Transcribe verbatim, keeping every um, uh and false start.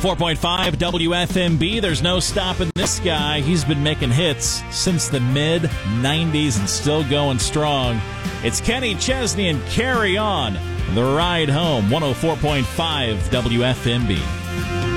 four point five W F M B. There's no stopping this guy. He's been making hits since the mid nineties and still going strong. It's Kenny Chesney and Carry On. The Ride Home, one oh four point five W F M B.